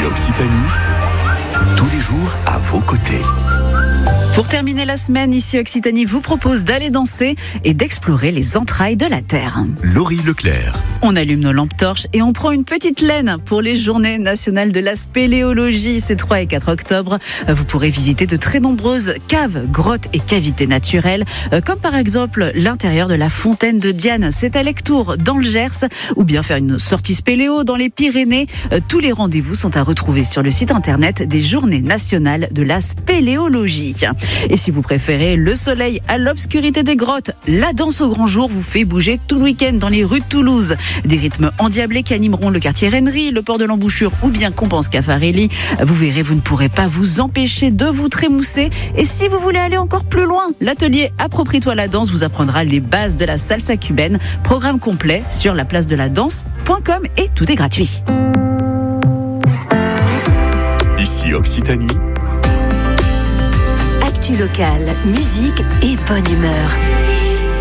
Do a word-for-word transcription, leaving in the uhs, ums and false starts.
Occitanie, tous les jours à vos côtés. Pour terminer la semaine, ici Occitanie vous propose d'aller danser et d'explorer les entrailles de la Terre. Laurie Leclerc. On allume nos lampes torches et on prend une petite laine pour les journées nationales de la spéléologie. C'est trois et quatre octobre. Vous pourrez visiter de très nombreuses caves, grottes et cavités naturelles, comme par exemple l'intérieur de la fontaine de Diane. C'est à Lectoure, dans le Gers, ou bien faire une sortie spéléo dans les Pyrénées. Tous les rendez-vous sont à retrouver sur le site internet des Journées nationales de la spéléologie. Et si vous préférez le soleil à l'obscurité des grottes, la danse au grand jour vous fait bouger tout le week-end dans les rues de Toulouse. Des rythmes endiablés qui animeront le quartier Rennery, le port de l'Embouchure ou bien Compense Caffarelli. Vous verrez, vous ne pourrez pas vous empêcher de vous trémousser. Et si vous voulez aller encore plus loin, l'atelier Approprie-toi la danse vous apprendra les bases de la salsa cubaine. Programme complet sur la place de la danse point com et tout est gratuit. Ici Occitanie. Actu locale, musique et bonne humeur.